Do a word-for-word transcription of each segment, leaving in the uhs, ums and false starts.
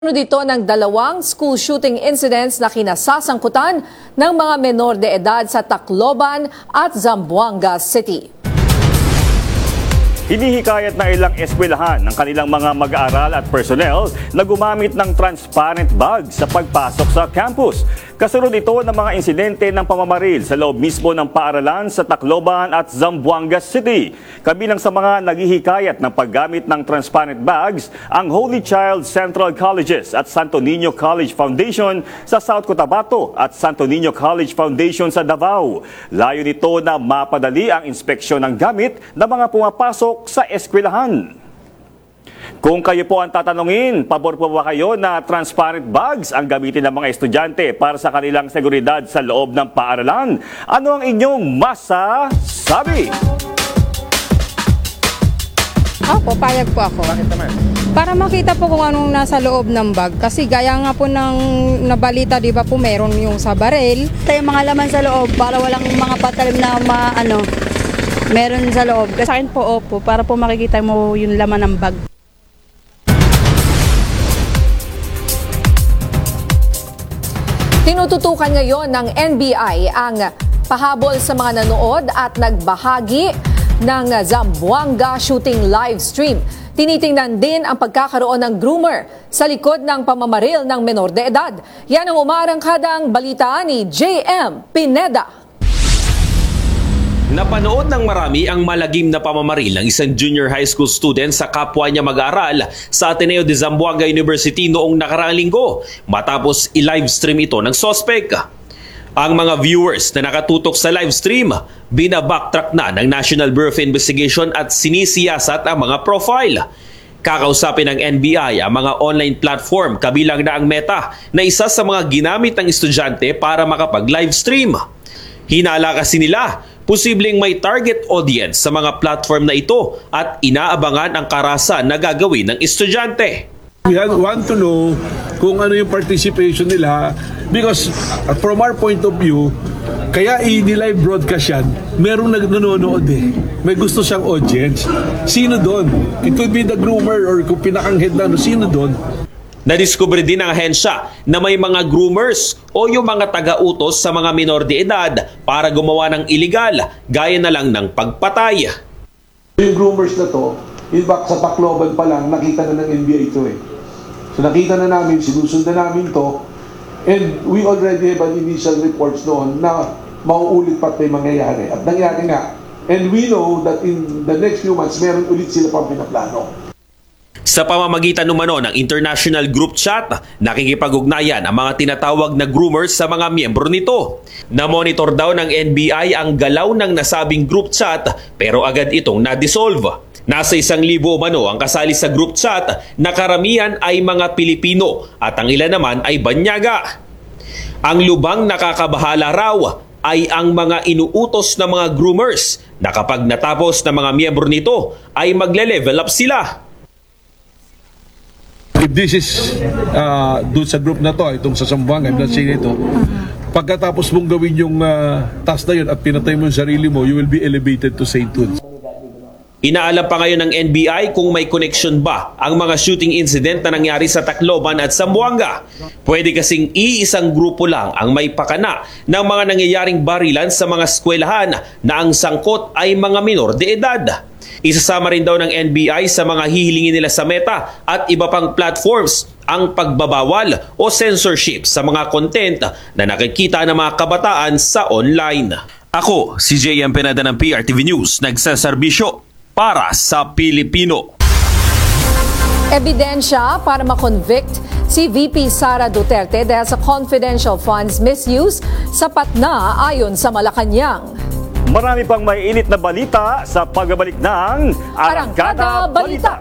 Ano dito ng dalawang school shooting incidents na kinasasangkutan ng mga menor de edad sa Tacloban at Zamboanga City. Hinihikayat na ilang eskwelahan ng kanilang mga mag-aaral at personnel na gumamit ng transparent bag sa pagpasok sa campus. Kasunod ito ng mga insidente ng pamamaril sa loob mismo ng paaralan sa Tacloban at Zamboanga City. Kabilang sa mga naghihikayat ng paggamit ng transparent bags ang Holy Child Central Colleges at Santo Niño College Foundation sa South Cotabato at Santo Niño College Foundation sa Davao. Layo nito na mapadali ang inspeksyon ng gamit ng mga pumapasok sa eskwelahan. Kung kayo po ang tatanungin, pabor po ba kayo na transparent bags ang gamitin ng mga estudyante para sa kanilang seguridad sa loob ng paaralan? Ano ang inyong masasabi? Opo, payag po ako. Bakit naman? Para makita po kung anong nasa loob ng bag. Kasi gaya nga po ng nabalita, di ba po, meron yung sa baril. Tayo mga laman sa loob para walang mga patalim na ma, ano, meron sa loob. Sa akin po, opo, para po makikita mo yung laman ng bag. Tinututukan ngayon ng N B I ang pahabol sa mga nanood at nagbahagi ng Zamboanga shooting live stream. Tinitingnan din ang pagkakaroon ng groomer sa likod ng pamamaril ng menor de edad. Yan ang umarangkadang balita ni J M Pineda. Napanood ng marami ang malagim na pamamaril ng isang junior high school student sa kapwa niya mag-aaral sa Ateneo de Zamboanga University noong nakaraang linggo matapos i-livestream ito ng sospek. Ang mga viewers na nakatutok sa livestream, binabacktrack na ng National Bureau of Investigation at sinisiyasat ang mga profile. Kakausapin ng N B I ang mga online platform kabilang na ang Meta na isa sa mga ginamit ng estudyante para makapag-livestream. Hinala kasi nila, posibleng may target audience sa mga platform na ito at inaabangan ang karahasan na gagawin ng estudyante. We want to know kung ano yung participation nila because uh, from our point of view, kaya i-live broadcast yan, merong nanonood eh. May gusto siyang audience. Sino doon? It could be the groomer or kung pinakanghead na, sino doon? Nadiskubre din ng ahensya na may mga groomers o yung mga taga-utos sa mga minor de edad para gumawa ng iligal, gaya na lang ng pagpatay. Yung groomers na to, in fact, sa Tacloban pa lang, nakita na ng N B I ito eh. So nakita na namin, sinusundan namin to, and we already have an initial reports noon na mauulit pa ito yung mangyayari. At nangyari nga. And we know that in the next few months, meron ulit sila pang pinaplano. Sa pamamagitan numano ng international group chat, nakikipag-ugnayan ang mga tinatawag na groomers sa mga miyembro nito. Na-monitor daw ng N B I ang galaw ng nasabing group chat pero agad itong na-dissolve. Nasa isang libo umano ang kasali sa group chat na karamihan ay mga Pilipino at ang ilan naman ay banyaga. Ang lubang nakakabahala raw ay ang mga inuutos na mga groomers na kapag natapos ng mga miyembro nito ay magle-level up sila. If this is uh, doon sa group na to, itong sa Zamboanga, I'm not saying ito, pagkatapos mong gawin yung uh, task na yun at pinatay mo yung sarili mo, you will be elevated to sainthood. Inaalam pa ngayon ng N B I kung may connection ba ang mga shooting incident na nangyari sa Tacloban at Zamboanga. Pwede kasing iisang grupo lang ang may pakana ng mga nangyayaring barilan sa mga eskwelahan na ang sangkot ay mga minor de edad. Isasama rin daw ng N B I sa mga hihilingin nila sa Meta at iba pang platforms ang pagbabawal o censorship sa mga content na nakikita ng mga kabataan sa online. Ako, si J M Pineda ng P R T V News, nagsaserbisyo para sa Pilipino. Ebidensya para makonvict si V P Sara Duterte dahil sa confidential funds misuse, sapat na ayon sa Malacanang. Marami pang may init na balita sa pagbabalik ng Arangkada Balita.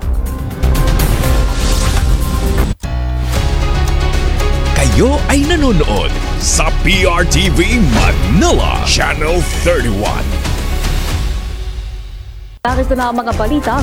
Kayo ay nanonood sa P R T V Manila Channel thirty-one. Nakita na ang mga balita